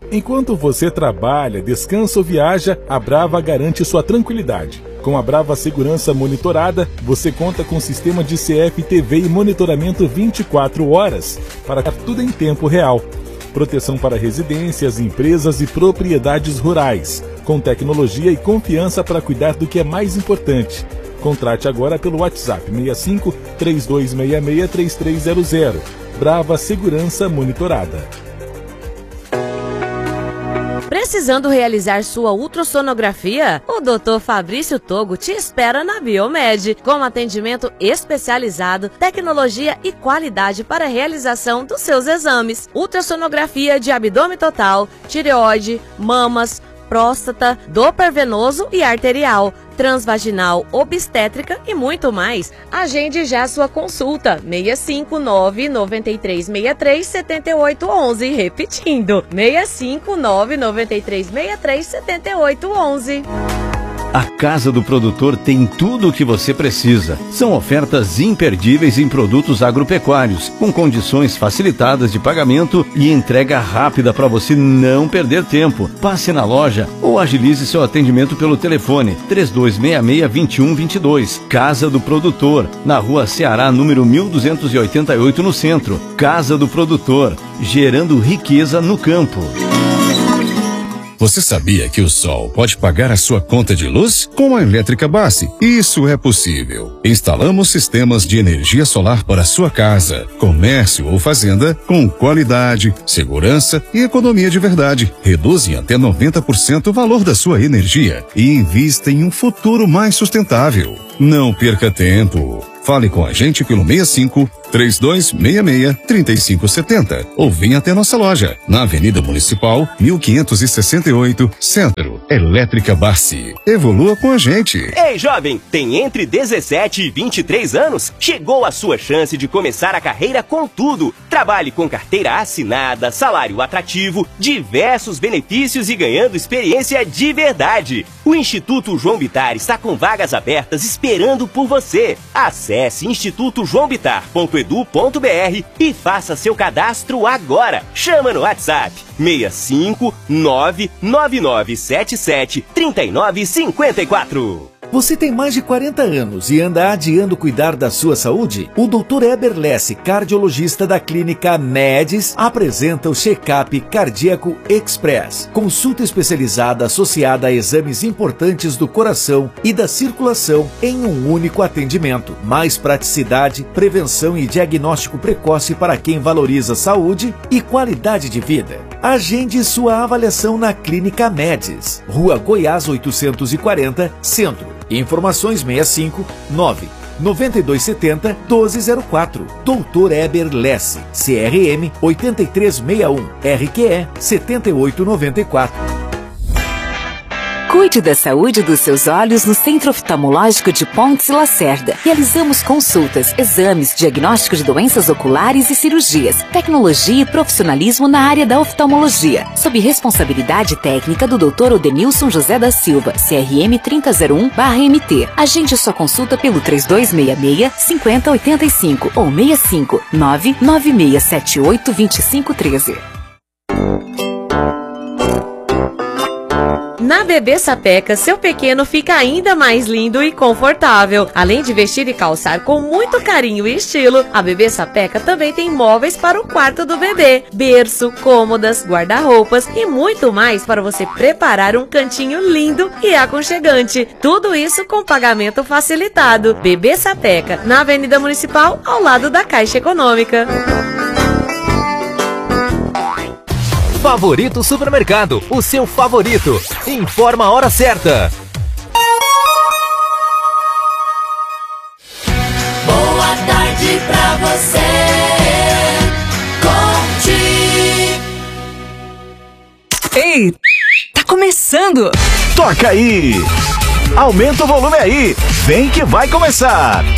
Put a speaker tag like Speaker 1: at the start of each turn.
Speaker 1: Enquanto você trabalha, descansa ou viaja, a Brava garante sua tranquilidade. Com a Brava Segurança Monitorada, você conta com sistema de CFTV e monitoramento 24 horas para tudo em tempo real. Proteção para residências, empresas e propriedades rurais, com tecnologia e confiança para cuidar do que é mais importante. Contrate agora pelo WhatsApp 65 3266 3300. Brava Segurança Monitorada.
Speaker 2: Precisando realizar sua ultrassonografia? O Dr. Fabrício Togo te espera na Biomed, com atendimento especializado, tecnologia e qualidade para a realização dos seus exames. Ultrassonografia de abdômen total, tireoide, mamas, próstata, Doppler venoso e arterial, transvaginal, obstétrica e muito mais. Agende já sua consulta. 659 9363 7811. Repetindo, 659 9363 7811.
Speaker 3: A Casa do Produtor tem tudo o que você precisa. São ofertas imperdíveis em produtos agropecuários, com condições facilitadas de pagamento e entrega rápida para você não perder tempo. Passe na loja ou agilize seu atendimento pelo telefone 3266-2122. Casa do Produtor, na Rua Ceará, número 1288, no centro. Casa do Produtor, gerando riqueza no campo.
Speaker 4: Você sabia que o sol pode pagar a sua conta de luz? Com a Elétrica Bassi, isso é possível. Instalamos sistemas de energia solar para a sua casa, comércio ou fazenda com qualidade, segurança e economia de verdade. Reduzem até 90% o valor da sua energia e invista em um futuro mais sustentável. Não perca tempo. Fale com a gente pelo 65 3266 3570 ou venha até nossa loja na Avenida Municipal 1568, Centro. Elétrica Bassi. Evolua com a gente.
Speaker 5: Ei, jovem, tem entre 17 e 23 anos? Chegou a sua chance de começar a carreira com tudo. Trabalhe com carteira assinada, salário atrativo, diversos benefícios e ganhando experiência de verdade. O Instituto João Bittar está com vagas abertas esperando por você. Acesse institutojoãobitar.edu.br e faça seu cadastro agora. Chama no WhatsApp 65999773954.
Speaker 6: Você tem mais de 40 anos e anda adiando cuidar da sua saúde? O Dr. Eber Lesse, cardiologista da clínica Medes, apresenta o Check-up Cardíaco Express. Consulta especializada associada a exames importantes do coração e da circulação em um único atendimento. Mais praticidade, prevenção e diagnóstico precoce para quem valoriza saúde e qualidade de vida. Agende sua avaliação na Clínica Medes, Rua Goiás 840, Centro. Informações 65 9 9270 1204. Dr. Eber Lesse, CRM 8361, RQE 7894.
Speaker 7: Cuide da saúde dos seus olhos no Centro Oftalmológico de Pontes e Lacerda. Realizamos consultas, exames, diagnóstico de doenças oculares e cirurgias, tecnologia e profissionalismo na área da oftalmologia, sob responsabilidade técnica do Dr. Odenilson José da Silva, CRM 3001/MT. Agende sua consulta pelo 3266-5085 ou 65 99678 2513.
Speaker 2: Na Bebê Sapeca, seu pequeno fica ainda mais lindo e confortável. Além de vestir e calçar com muito carinho e estilo, a Bebê Sapeca também tem móveis para o quarto do bebê, berço, cômodas, guarda-roupas e muito mais para você preparar um cantinho lindo e aconchegante. Tudo isso com pagamento facilitado. Bebê Sapeca, na Avenida Municipal, ao lado da Caixa Econômica.
Speaker 8: Favorito Supermercado, o seu favorito. Informa a hora certa.
Speaker 9: Boa tarde pra você. Conte.
Speaker 10: Ei, tá começando.
Speaker 11: Toca aí. Aumenta o volume aí. Vem que vai começar.